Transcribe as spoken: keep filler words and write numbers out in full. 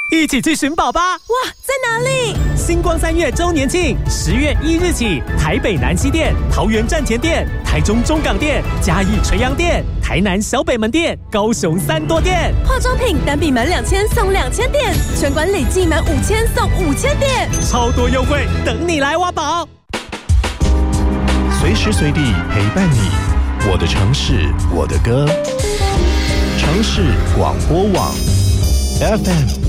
一起去寻宝吧！ 哇，在哪里？ 星光三月周年庆，十月一日起，台北南西店、桃园站前店、台中中港店、嘉义垂杨店、台南小北门店、高雄三多店。 化妆品单笔满两千送两千点，全馆累计满五千送五千点， 超多优惠等你来挖宝！ 随时随地陪伴你，我的城市，我的歌。城市广播网 F M